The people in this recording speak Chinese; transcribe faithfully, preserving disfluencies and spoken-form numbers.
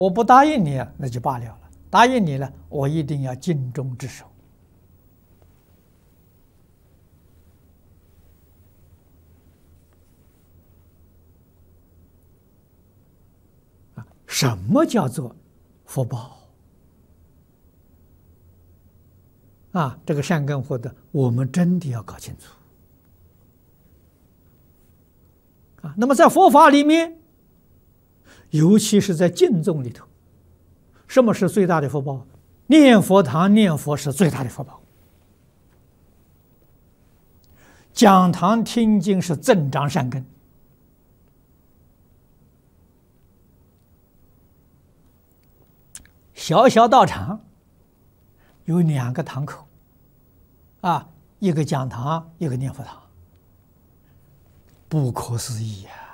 我不答应你啊，那就罢了了。答应你了，我一定要尽忠职守。啊，什么叫做福报？啊，这个善根福德，我们真的要搞清楚。啊，那么在佛法里面，尤其是在敬重里头，什么是最大的福报？念佛堂念佛是最大的福报，讲堂听经是增长善根。小小道场有两个堂口，啊，一个讲堂，一个念佛堂，不可思议呀！